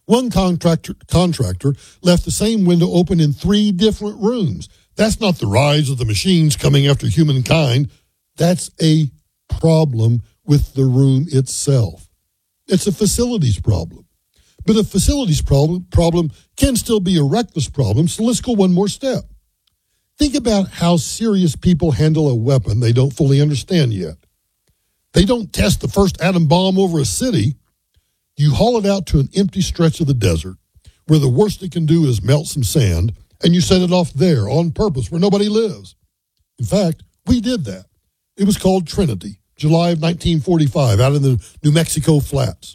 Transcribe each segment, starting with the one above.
One contractor left the same window open in 3 different rooms. That's not the rise of the machines coming after humankind. That's a problem with the room itself. It's a facilities problem. But a facilities problem can still be a reckless problem, so let's go one more step. Think about how serious people handle a weapon they don't fully understand yet. They don't test the first atom bomb over a city. You haul it out to an empty stretch of the desert where the worst it can do is melt some sand, and you set it off there on purpose where nobody lives. In fact, we did that. It was called Trinity, July of 1945, out in the New Mexico flats.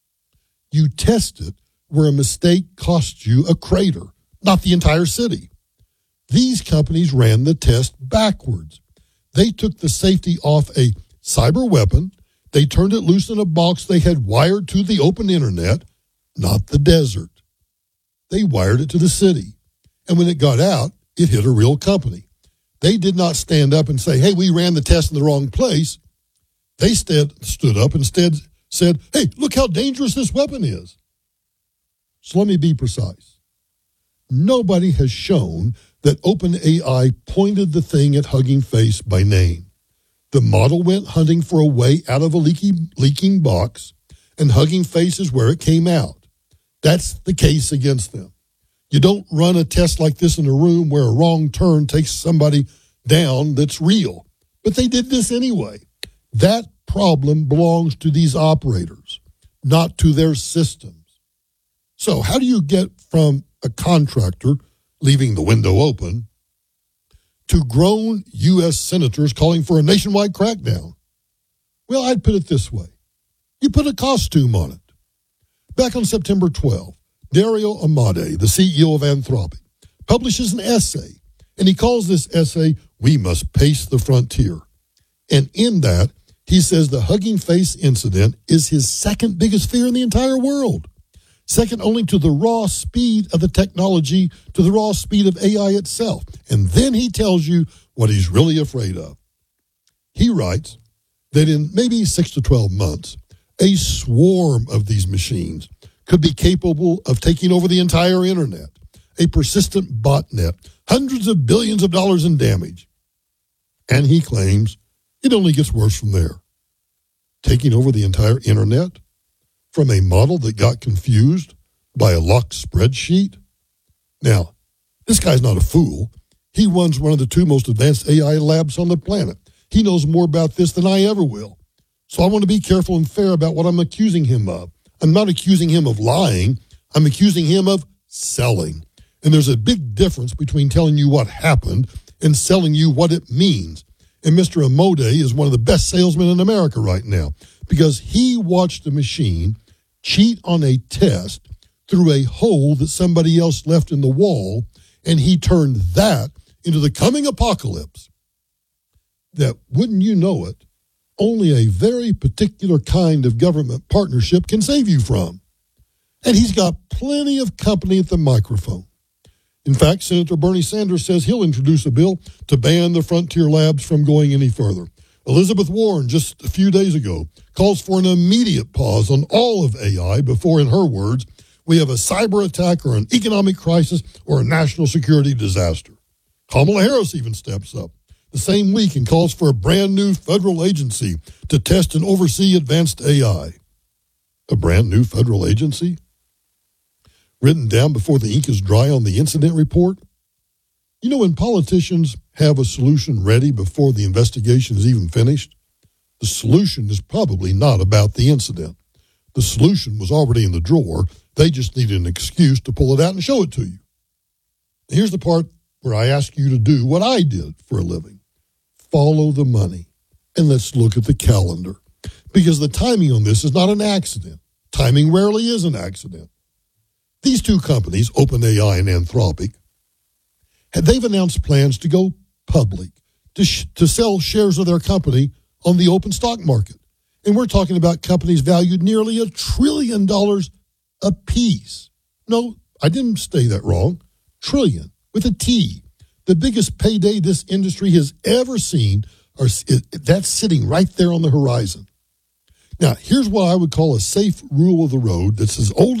You test it where a mistake cost you a crater, not the entire city. These companies ran the test backwards. They took the safety off a cyber weapon. They turned it loose in a box they had wired to the open internet, not the desert. They wired it to the city. And when it got out, it hit a real company. They did not stand up and say, hey, we ran the test in the wrong place. They stood up and said, hey, look how dangerous this weapon is. So let me be precise. Nobody has shown that OpenAI pointed the thing at Hugging Face by name. The model went hunting for a way out of a leaking box, and Hugging Face is where it came out. That's the case against them. You don't run a test like this in a room where a wrong turn takes somebody down that's real. But they did this anyway. That problem belongs to these operators, not to their systems. So how do you get from a contractor leaving the window open to grown U.S. senators calling for a nationwide crackdown? Well, I'd put it this way. You put a costume on it. Back on September 12, Dario Amodei, the CEO of Anthropic, publishes an essay, and he calls this essay, We Must Pace the Frontier. And in that, he says the Hugging Face incident is his second biggest fear in the entire world, second only to the raw speed of the technology, to the raw speed of AI itself. And then he tells you what he's really afraid of. He writes that in maybe 6 to 12 months, a swarm of these machines could be capable of taking over the entire internet, a persistent botnet, hundreds of billions of dollars in damage. And he claims it only gets worse from there. Taking over the entire internet from a model that got confused by a locked spreadsheet? Now, this guy's not a fool. He runs one of the 2 most advanced AI labs on the planet. He knows more about this than I ever will. So I want to be careful and fair about what I'm accusing him of. I'm not accusing him of lying. I'm accusing him of selling. And there's a big difference between telling you what happened and selling you what it means. And Mr. Amodei is one of the best salesmen in America right now because he watched a machine cheat on a test through a hole that somebody else left in the wall, and he turned that into the coming apocalypse that, wouldn't you know it, only a very particular kind of government partnership can save you from. And he's got plenty of company at the microphone. In fact, Senator Bernie Sanders says he'll introduce a bill to ban the frontier labs from going any further. Elizabeth Warren, just a few days ago, calls for an immediate pause on all of AI before, in her words, we have a cyber attack or an economic crisis or a national security disaster. Kamala Harris even steps up the same week and calls for a brand new federal agency to test and oversee advanced AI. A brand new federal agency? Written down before the ink is dry on the incident report? You know, when politicians have a solution ready before the investigation is even finished, the solution is probably not about the incident. The solution was already in the drawer. They just needed an excuse to pull it out and show it to you. Here's the part where I ask you to do what I did for a living. Follow the money. And let's look at the calendar. Because the timing on this is not an accident. Timing rarely is an accident. These 2 companies, OpenAI and Anthropic, they've announced plans to go public, to sell shares of their company on the open stock market. And we're talking about companies valued nearly $1 trillion apiece. No, I didn't say that wrong. Trillion, with a T. The biggest payday this industry has ever seen, that's sitting right there on the horizon. Now, here's what I would call a safe rule of the road that's as old